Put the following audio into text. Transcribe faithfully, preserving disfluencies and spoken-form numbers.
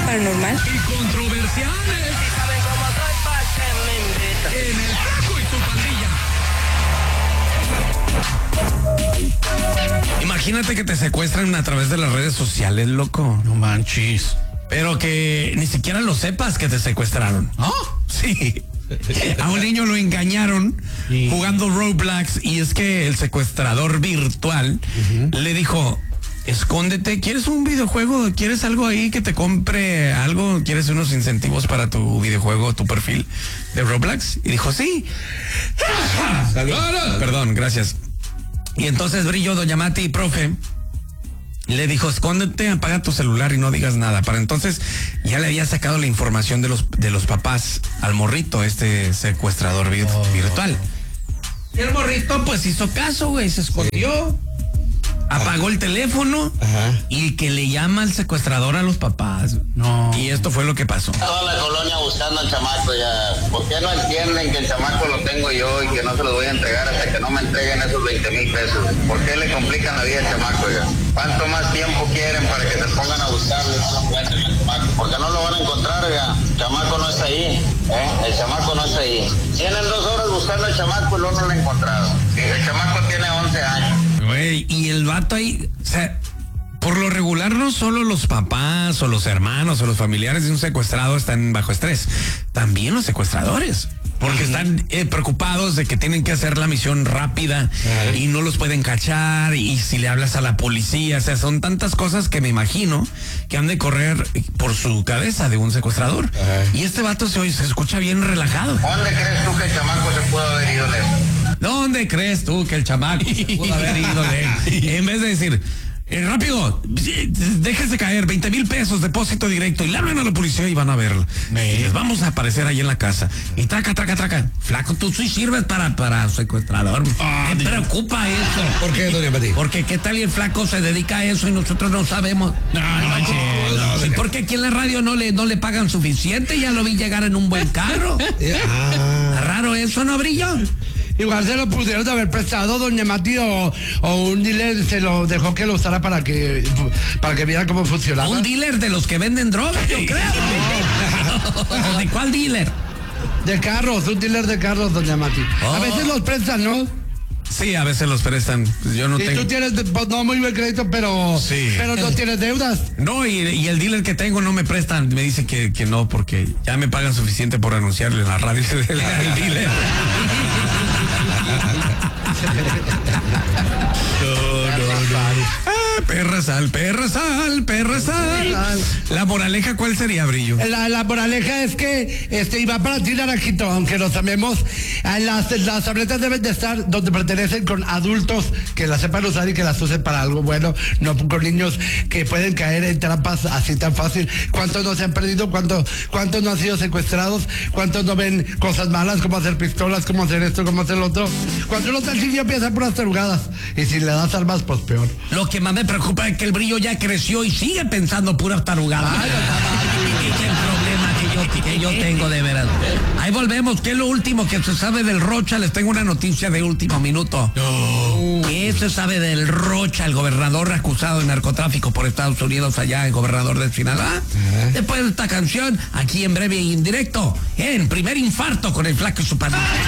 paranormal. Y controversiales. Si saben cómo soy, pa' que me invitan. En el Flaco y su pandilla. Imagínate que te secuestran a través de las redes sociales, loco. No manches. Pero que ni siquiera lo sepas que te secuestraron. ¿Ah? Sí. A un niño lo engañaron Sí. jugando Roblox, y es que el secuestrador virtual uh-huh. le dijo: escóndete, ¿quieres un videojuego? ¿Quieres algo ahí que te compre algo? ¿Quieres unos incentivos para tu videojuego, tu perfil de Roblox? Y dijo: sí. Salud. Perdón, gracias. Y entonces Brillo, doña Mati, profe, le dijo: escóndete, apaga tu celular y no digas nada. Para entonces ya le había sacado la información de los de los papás al morrito, este secuestrador vir- oh. virtual. Y el morrito pues hizo caso, güey, se escondió. Sí. Apagó el teléfono. Ajá. Y que le llama al secuestrador a los papás. No. Y esto fue lo que pasó. Toda la colonia buscando al chamaco ya. ¿Por qué no entienden que el chamaco lo tengo yo y que no se lo voy a entregar hasta que no me entreguen esos veinte mil pesos? ¿Por qué le complican la vida al chamaco ya? ¿Cuánto más tiempo quieren para que se pongan a buscarlo y no lo encuentren al chamaco? Porque no lo van a encontrar ya. El chamaco no está ahí. ¿eh? El chamaco no está ahí. Tienen dos horas buscando al chamaco y luego no lo han encontrado. El chamaco tiene once años. Güey, y el vato ahí, o sea, por lo regular no solo los papás o los hermanos o los familiares de un secuestrado están bajo estrés, también los secuestradores, porque están eh, preocupados de que tienen que hacer la misión rápida y no los pueden cachar, y si le hablas a la policía, o sea, son tantas cosas que me imagino que han de correr por su cabeza de un secuestrador. Ajá. Y este vato se oye, se escucha bien relajado. ¿Dónde crees tú que el chamaco se pudo haber ido lejos? ¿Dónde crees tú que el chamaco se pudo haber ido de él? En vez de decir, eh, rápido, déjese caer, veinte mil pesos, depósito directo, y le hablan a la policía y van a verlo. Y les vamos a aparecer ahí en la casa. Y traca, traca, traca. Flaco, tú sí sirves para, para secuestrador. Ah, Me preocupa eso. ¿Por qué, doña Mati? Porque qué tal y el flaco se dedica a eso y nosotros no sabemos. No, no, no, no, ¿Y por qué aquí en la radio no le, no le pagan suficiente? Ya lo vi llegar en un buen carro. Ah. Raro eso, ¿no, Brillo? Igual se lo pudieron de haber prestado doña Mati, o, o un dealer se lo dejó que lo usara para que para que viera cómo funcionaba. Un dealer de los que venden drogas, yo creo. No. ¿De cuál dealer? De carros, un dealer de carros, doña Mati. Oh. A veces los prestan, ¿no? Sí, a veces los prestan. Yo no y tengo. tú tienes, pues, no muy buen crédito, pero, sí. pero no tienes deudas. No, y, y el dealer que tengo no me prestan. Me dice que, que no, porque ya me pagan suficiente por anunciarle en la radio del dealer. No, no, no. Ah, perra sal, perra sal, perra sal. La moraleja, ¿cuál sería, Brillo? La, la moraleja es que este iba para ti, Naranjito, aunque los amemos, las, las tabletas deben de estar donde pertenecen, con adultos que las sepan usar y que las usen para algo bueno, no con niños que pueden caer en trampas así tan fácil. ¿Cuántos no se han perdido? ¿Cuántos, cuántos no han sido secuestrados? ¿Cuántos no ven cosas malas, como hacer pistolas, como hacer esto, como hacer lo otro? Cuando uno está al niño empieza por las tarugadas, y si le das armas, pues peor. Lo que más me preocupa es que el Brillo ya creció y sigue pensando puras tarugadas. Ay, es el problema que yo, que yo tengo, de veras. Ahí volvemos. ¿Qué es lo último que se sabe del Rocha? Les tengo una noticia de último minuto. No. ¿Qué se sabe del Rocha, el gobernador acusado de narcotráfico por Estados Unidos, allá, el gobernador de Sinaloa? Uh-huh. Después de esta canción, aquí en breve y en directo, en Primer Infarto con el Flaco y su pandilla.